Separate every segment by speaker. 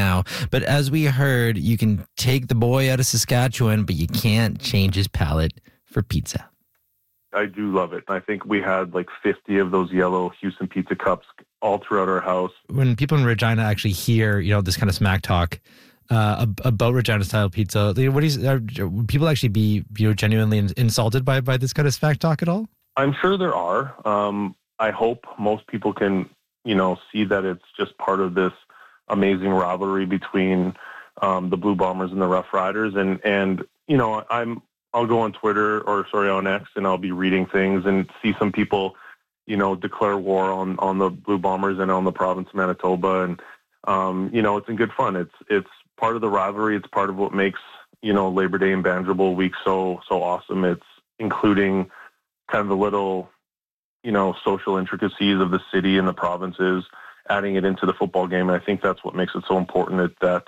Speaker 1: now. But as we heard, you can take the boy out of Saskatchewan, but you can't change his palate for pizza.
Speaker 2: I do love it. I think we had like 50 of those yellow Houston Pizza Cups all throughout our house.
Speaker 1: When people in Regina actually hear, this kind of smack talk about Regina-style pizza, would people actually be genuinely insulted by this kind of smack talk at all?
Speaker 2: I'm sure there are. I hope most people can, see that it's just part of this amazing rivalry between the Blue Bombers and the Rough Riders. And I'll go on Twitter on X, and I'll be reading things and see some people, declare war on the Blue Bombers and on the province of Manitoba. And, it's in good fun. It's part of the rivalry. It's part of what makes, Labor Day and Banjo Bowl week so awesome. It's including kind of the little, social intricacies of the city and the provinces, adding it into the football game. And I think that's what makes it so important, that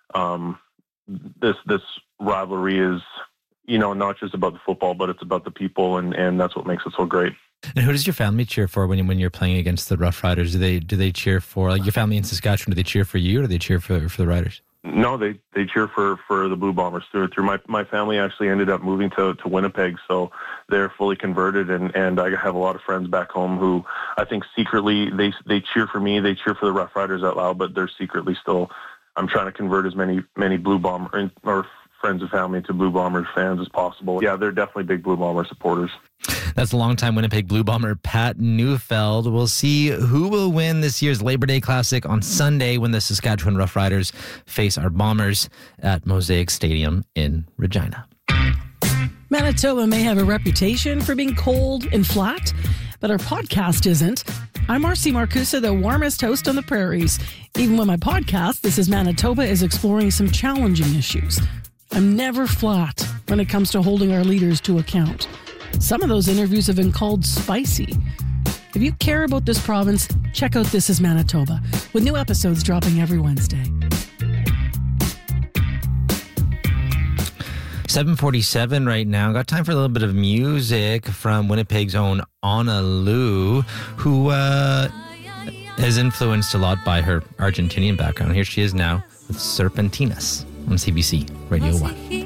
Speaker 2: this rivalry is, not just about the football, but it's about the people, and that's what makes it so great.
Speaker 1: And who does your family cheer for when you're playing against the Rough Riders? Do they cheer for, like, your family in Saskatchewan? Do they cheer for you, or do they cheer for the Riders?
Speaker 2: No, they cheer for the Blue Bombers through. My family actually ended up moving to Winnipeg, so they're fully converted, and I have a lot of friends back home who I think secretly they cheer for me. They cheer for the Rough Riders out loud, but they're secretly still. I'm trying to convert as many Blue Bomber or friends and family to Blue Bombers fans as possible. Yeah, they're definitely big Blue Bomber supporters.
Speaker 1: That's the longtime Winnipeg Blue Bomber, Pat Neufeld. We'll see who will win this year's Labor Day Classic on Sunday when the Saskatchewan Rough Riders face our Bombers at Mosaic Stadium in Regina.
Speaker 3: Manitoba may have a reputation for being cold and flat, but our podcast isn't. I'm Marcy Marcusa, the warmest host on the prairies. Even when my podcast, This is Manitoba, is exploring some challenging issues. I'm never flat when it comes to holding our leaders to account. Some of those interviews have been called spicy. If you care about this province, check out This is Manitoba, with new episodes dropping every Wednesday.
Speaker 1: 7:47 right now. Got time for a little bit of music from Winnipeg's own Anna Lou, who is influenced a lot by her Argentinian background. Here she is now with Serpentinas on CBC Radio 1.